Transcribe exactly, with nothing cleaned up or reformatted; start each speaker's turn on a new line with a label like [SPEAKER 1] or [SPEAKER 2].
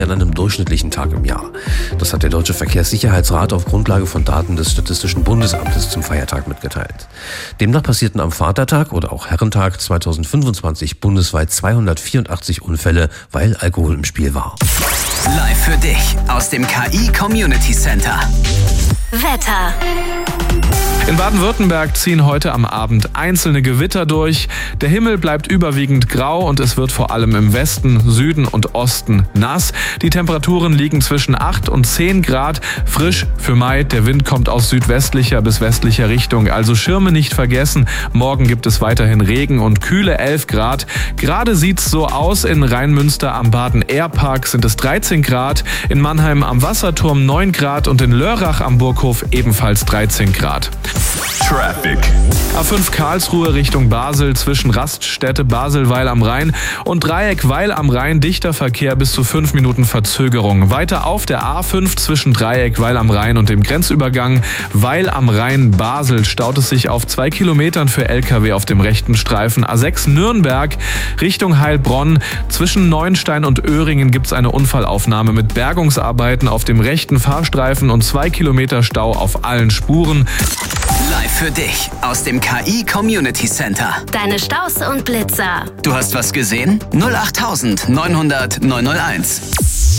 [SPEAKER 1] an einem durchschnittlichen Tag im Jahr. Das hat der Deutsche Verkehrssicherheitsrat auf Grundlage von Daten des Statistischen Bundesamtes zum Feiertag mitgeteilt. Demnach passierten am Vatertag oder auch Herrentag zweitausendfünfundzwanzig bundesweit zweihundertvierundachtzig Unfälle, weil Alkohol im Spiel war.
[SPEAKER 2] Live für dich aus dem K I Community Center.
[SPEAKER 3] Wetter.
[SPEAKER 4] In Baden-Württemberg ziehen heute am Abend einzelne Gewitter durch. Der Himmel bleibt überwiegend grau und es wird vor allem im Westen, Süden und Osten nass. Die Temperaturen liegen zwischen acht und zehn Grad. Frisch für Mai. Der Wind kommt aus südwestlicher bis westlicher Richtung. Also Schirme nicht vergessen. Morgen gibt es weiterhin Regen und kühle elf Grad. Gerade sieht's so aus. In Rheinmünster am Baden-Air-Park sind es dreizehn Grad. In Mannheim am Wasserturm neun Grad und in Lörrach am Burghof ebenfalls dreizehn Grad.
[SPEAKER 5] Traffic.
[SPEAKER 4] A fünf Karlsruhe Richtung Basel zwischen Raststätte Basel-Weil am Rhein und Dreieck Weil am Rhein dichter Verkehr bis zu fünf Minuten Verzögerung. Weiter auf der A fünf zwischen Dreieck Weil am Rhein und dem Grenzübergang Weil am Rhein Basel staut es sich auf zwei Kilometern für L K W auf dem rechten Streifen. A sechs Nürnberg Richtung Heilbronn zwischen Neuenstein und Öhringen gibt es eine Unfallaufnahme mit Bergungsarbeiten auf dem rechten Fahrstreifen und zwei Kilometer Stau auf allen Spuren.
[SPEAKER 2] Live für dich aus dem K I Community Center.
[SPEAKER 3] Deine Staus und Blitzer.
[SPEAKER 2] Du hast was gesehen? null acht neunhundert neunhunderт neunhunderteins.